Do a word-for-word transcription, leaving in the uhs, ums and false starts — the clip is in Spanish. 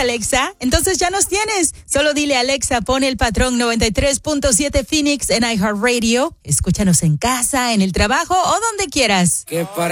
Alexa? Entonces ya nos tienes. Solo dile a Alexa, pone el patrón noventa y tres punto siete Phoenix en iHeartRadio. Escúchanos en casa, en el trabajo o donde quieras. Que para